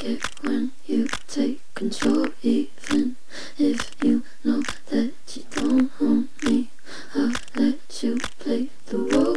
it when you take control, even if you know that you don't own me. I'll let you play the role.